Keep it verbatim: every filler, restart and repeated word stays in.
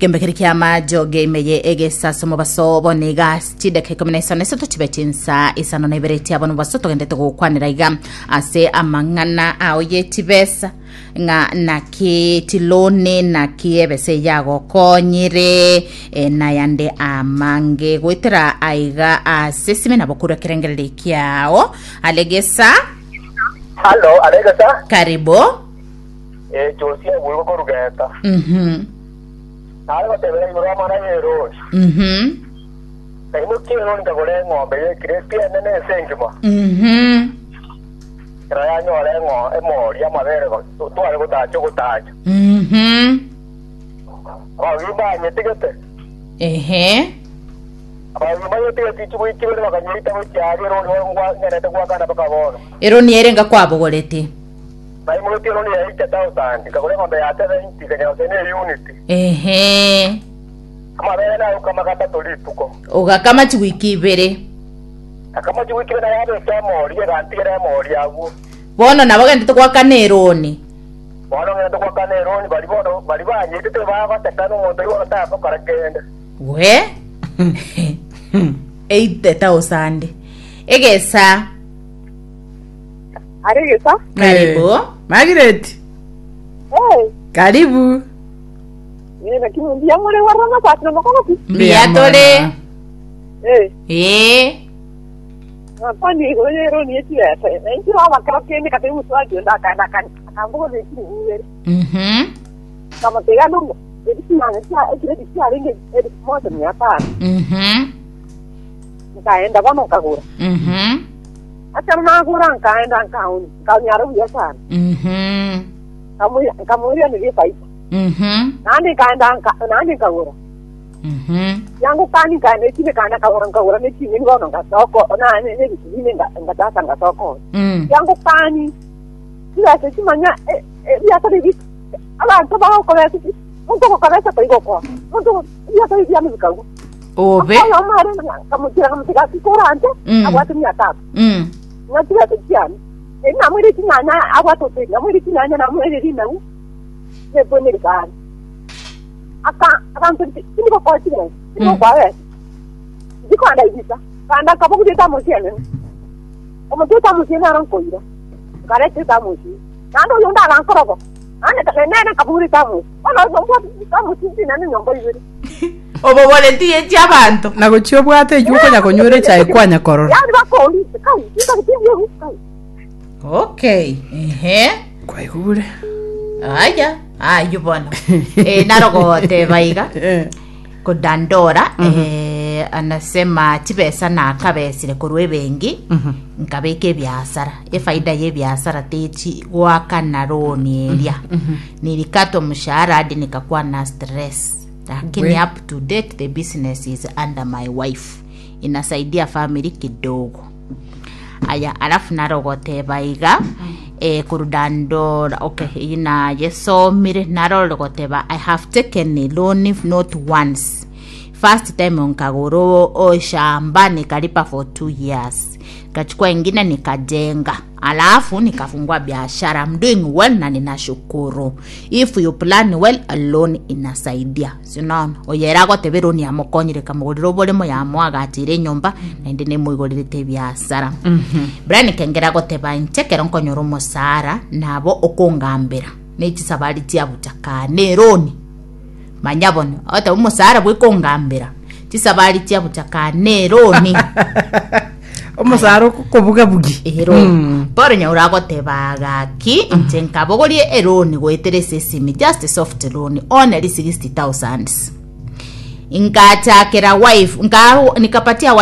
Kembekeri kia majo game ye ege saso mubaso boniga chide ke kombination eso to chibetinsa isano na ibereti abonu baso to gende to kwanira iga ase amangana aoye tibesa nga naki tilone naki ebese yago konyire e, na yande amange gwitira aiga asesime na bokura kirengerere kiao alegesa. Hello, alegesa. Karibu. Eh, Josia vuelvo con Rugeta. Mhm. Algo te veo en una manera de road. Mhm. Tengo que ir a un cagolengo, pero crees que en el centro. Mhm. Trae año alengo, es morir, madera, tú algo está chocolate. Mhm. Ah, vi va, me etiquete. Ehe. Ah, vi va, yo te he dicho que quiero la cañita, voy a ir a un guan, en este guacana para cabono. Ero nierenga kwabo goleti. Vai mo tiro ni ahí te está usando, cagolengo de ate veinte, que no tiene unity. Ehe. Madera, kama kata tulituko. Oga kama chiwiki ibere. Kama chiwiki na yabe ta mori, ganti era mori agu. Bono nabo gende to kwa kaneroni. Bono ngende kwa kaneroni, bali bono, bali ba nyite te ba ba tekano mondo yo ta ko karakende. We? eighty thousand. Egesa. Aregesa? Karibu. Margaret. Hey. Karibu. Mira, kimu ndia mole waranga patro makoko. Biatole. Eh. Eh. Kwani goyero ni eti ese. Ndio ama karakende katemu swaje ndaka ndaka. Kambo ni ni. Mhm. Kama tega lungo. Eti manga cha eti eti cha ringe eti moto ni hapa. Mhm. Nikaenda bano kagura. Mhm. Acha na gura nkaenda nkauni. Kaunyaro bia sana. Mhm. Kamu kamu ni ni faida. Mhm. Nani kaenda nani kagura. Mhm. Yangu kani kani chine kana kagura kagura ni chini ni bono ngasoko na ni ni chini nga ngatata ngasoko. Mm. Yangu kani kila se chimanya e ya tadi bit ala to ba ko ya tadi unto ko kabeza ko iko ko unto ya tadi ya muzikago Obe. ala mara kama tira kama tira korante abatu ni atatu Mm. ngatira te jani e na mwiri tinanya abatu te na mwiri tinanya na mwiri rina u se pone kan aka aka tini ko ko tini tini ko kwae diko anda ibisa kanda kapo kuteta mosiane omo teta mosiane aran koira kare teta mosi nando yonda lan korobo ane ta nene kapuri tamu ona zombo tamu tini nani nyombo ibiri Obo volenti echi abantu. Na gochio bwate yuko nya konyure chai kwanya kororo. yani bakoli kai tika kitibye kai. Okay. Ehe. Kwa igure. Aya. Ayu bono. Eh narogo te baiga. Eh. Kudandora eh anasema tibesa na kabesire kurwe bengi. Mhm. Nkabeke biasara. E faida ye biasara techi waka naroni elia. Nilikato mshahara hadi nikakuwa na stress. Lakini up to date the business is under my wife. Inasaidia family kidogo. Aya alafu narogote baiga e kurudandora. Okay, ina yeso mire narogote ba I have taken a loan if not once. First time nkagoro o shamba nikalipa for two years. Kachukua ingine nikajenga. Alafu nikafungua biashara. I'm doing well na ninashukuru. If you plan well, a loan inasaidia. Sinaona. Oyerago tebero ni amokonyire kamuguriro bolemo ya mwaga atire nyomba na indi ne muigorire te biashara. Mhm. Brian kengerago teba nchekero nkonyoro musara nabo okongambira. Nechi sabali tia butaka neroni. Manyabone. Ota umusara bwikongambira. Tisabali tia butaka neroni. Omusaro kubuga bugi ero mm. Pore nyaurago tebaga ki mm. Ntenka bogoli eroni goeterese simi just a soft loan only sixty thousand. Ingata kera wife nga nikapatia